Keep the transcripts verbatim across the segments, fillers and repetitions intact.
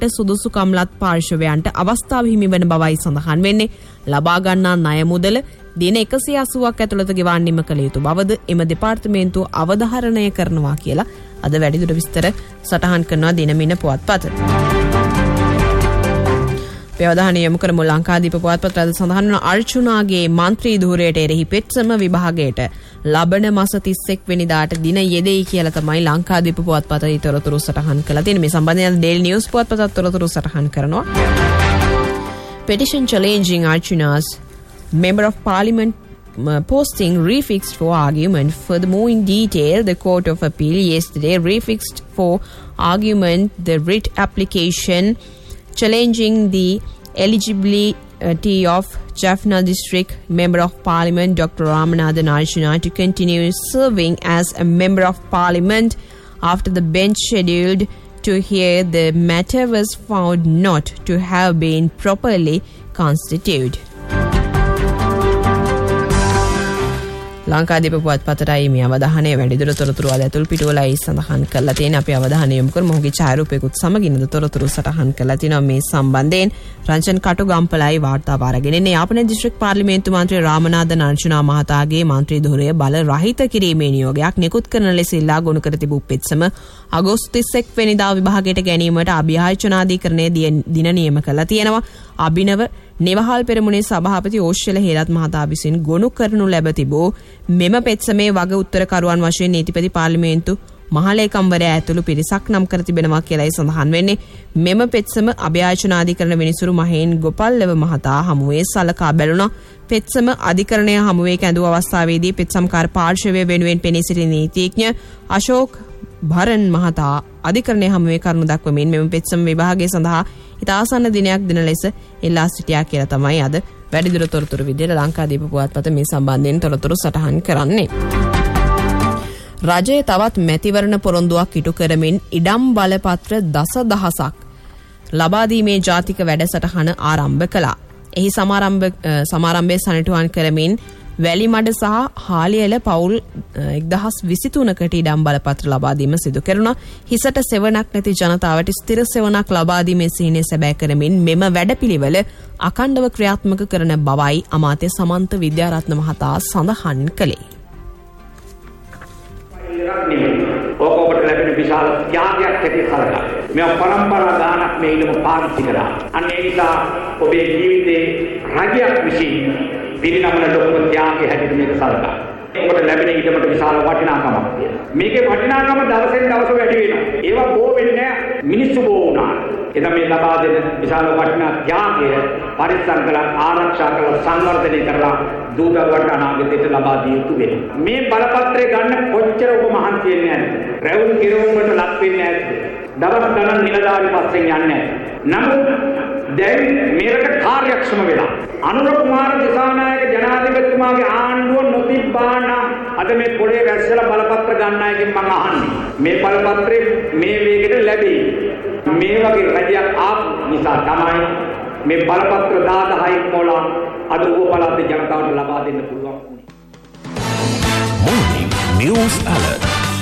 සුදුසුකම්ලත් පාර්ශවයන්ට අවස්ථාව හිමි වන බවයි සඳහන් වෙන්නේ. ලබා ගන්නා ණය මුදල දින එකසිය අසූවක් ඇතුළත ගෙවන්නීම කළ යුතු බවද එම දෙපාර්තමේන්තුව අවධාරණය කරනවා කියලා අද වැඩිදුර විස්තර සටහන් කරනවා දිනමින පුවත්පත. ප්‍රවධානය යොමු කරමු ලංකාදීප පුවත්පත රද සඳහන් වන අර්චුනාගේ මන්ත්‍රී ධූරයට එරෙහි පෙත්සම විභාගයට ලබන මාස තිස් එක් වෙනිදාට දින යෙදෙයි කියලා තමයි ලංකාදීප පුවත්පත තොරතුරු සටහන් කළා තියෙන්නේ. මේ සම්බන්ධයෙන් ඩේලි නිවුස් පුවත්පතත් තොරතුරු සටහන් කරනවා. Petition challenging Archuna's Member of Parliament uh, posting refixed for argument. Furthermore, in detail, the Court of Appeal yesterday refixed for argument the writ application challenging the eligibility of Jaffna District Member of Parliament Doctor Ramanathan Archana to continue serving as a Member of Parliament after the bench scheduled to hear the matter was found not to have been properly constituted. Lankadeepa පුවත්පතටයි මේ අවධානය වැඩිදුර තොරතුරු අද ඇතුල් පිටුවලයි සඳහන් කරලා තියෙන. අපි අවධානය යොමු කරමු මොහුගේ ඡායාරූපයකුත් සමගින්ද තොරතුරු සටහන් කරලා තිනවා මේ සම්බන්ධයෙන්. රංජන් කටුගම්පලයි වාර්තාව අරගෙන ඉන්නේ. යාපනයේ දිස්ත්‍රික් පාර්ලිමේන්තු මන්ත්‍රී රාමනාදන් අර්චනා මහතාගේ මන්ත්‍රී ධුරය බල රහිත කිරීමේ නියෝගයක් නිකුත් කරන ලෙස ඉල්ලා ගොනු කර තිබූ පෙත්සම අගෝස්තු තිස් එක් වෙනිදා විභාගයට ගැනීමට අභියාචනාධිකරණය දින නියම කළා තියෙනවා. අභිනව නිවහල් පෙරමුණේ සභාපති ඕෂ්‍යල හේරත් මහතා විසින් ගොනු කරනු ලැබ තිබූ මෙම පෙත්සමේ වග උත්තරකරුවන් වශයෙන් නීතිපති පාර්ලිමේන්තු මහලේකම්වරයා ඇතුළු පිරිසක් නම් කර තිබෙනවා කියලායි සඳහන් වෙන්නේ. මෙම පෙත්සම අභියාචනාධිකරණ විනිසුරු මහේන් ගෝපල්ලව මහතා හමුවේ සලකා බැලුණා. පෙත්සම අධිකරණය හමුවේ කැඳවූ අවස්ථාවේදී පෙත්සම්කාර පාර්ශවය වෙනුවෙන් පෙනී සිටි නීතිඥ අශෝක් භරන් මහතා අධිකරණය හමුවේ කරුණු දක්වමින් මෙම පෙත්සම විභාගය සඳහා ඉතාසන්න දිනයක් දෙන ලෙස ඉල්ලා සිටියා කියලා තමයි අද වැඩිදුර තොරතුරු විදිහට ලංකාදීප පුවත්පත මේ සම්බන්ධයෙන් තොරතුරු සටහන් කරන්නේ. රජය තවත් මැතිවරණ පොරොන්දුවක් ඉටු කරමින් ඉඩම් බලපත්‍ර දසදහසක් ලබා දීමේ ජාතික වැඩසටහන ආරම්භ කළා. එහි සමාරම්භ සමාරම්භය සනිටුහන් කරමින් වැලිමඩ සහ හාලියල පවුල් එක්දහස් විසිතුනකට ඉඩම් බලපත්‍ර ලබා දීම සිදු කෙරුණා. හිසට සෙවණක් නැති ජනතාවට ස්ථිර සෙවණක් ලබා දීමේ සිහිනය සැබෑ කරමින් මෙම වැඩපිළිවෙල අඛණ්ඩව ක්‍රියාත්මක කරන බවයි අමාත්‍ය සමන්ත විද්‍යාරත්න මහතා සඳහන් කළේ. ඕක ඔබට ලැබෙන විශාල ත්‍යාගයක් හැටියට සලකා. මේ පරම්පරා ගානක් මේ ඉලම පාවිච්චි කරා. අන්න ඒ නිසා ඔබේ ජීවිතේ රජයක් විසින් පිරිනමන ලොකු ත්‍යාගයක් හැටියට මේක සලකා. ඔබට ලැබෙන ඊටමට විශාල වටිනාකමක් තියෙනවා. මේකේ වටිනාකම දවසෙන් දවස වැඩි වෙනවා. ඒවා බෝ වෙන්නේ නැහැ. මිනිස්සු බෝ වුණා. එතන මේ ලබා දෙන විශාල වටිනා ත්‍යාගය පරිස්සම් කරලා ආරක්ෂා කරලා සංවර්ධනය කරලා දූදරුවට අනාගතයට ලබා දිය යුතු වෙනවා. මේ බලපත්‍රය ගන්න කොච්චර ඔබ මහන්සි වෙන්නේ නැද්ද? රැවුම් කිරවුම් වලට ලක් වෙන්නේ නැද්ද? දවස් ගණන් නිලධාරි පස්සෙන් යන්නේ නැද්ද? නමුත් දැන් මේකට කාර්යක්ෂම වෙලා අනුර කුමාර දිසානායක ජනාධිපතිතුමාගේ ආණ්ඩුව නොතිබ්බා නම් අද මේ පොළේ වැස්සලා බලපත්‍ර ගන්න අයගෙන් මම අහන්නේ මේ බලපත්‍රේ මේ වේගෙට ලැබෙයි. මේ වගේ රජයක් ආපු නිසා තමයි මේ බලපත්‍ර දාදහයි මොලා අද ඕපලාත් ජනතාවට ලබා දෙන්න පුළුවන් වුණේ. Morning News Alert.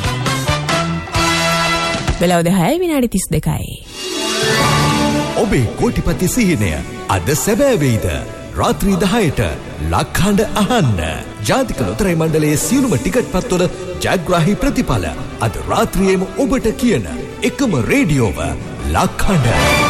බෙලව දහයයි විනාඩි තිස් දෙකයි. ඔබේ කෝටිපති සිහිනය අද සැබෑ වෙයිද? රාත්‍රී දහයට ලක්හඬ අහන්න. ජාතික ලොතරැයි මණ්ඩලයේ සියලුම ටිකට් පත්වල ජයග්‍රාහී ප්‍රතිඵල අද රාත්‍රියේම ඔබට කියන එකම රේඩියෝව ලක්හඬ.